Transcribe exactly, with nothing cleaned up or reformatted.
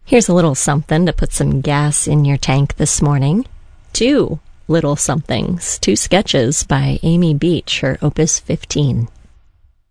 Here's a little something to put some gas in your tank this morning. Two little somethings, two sketches by Amy Beach, her Opus fifteen.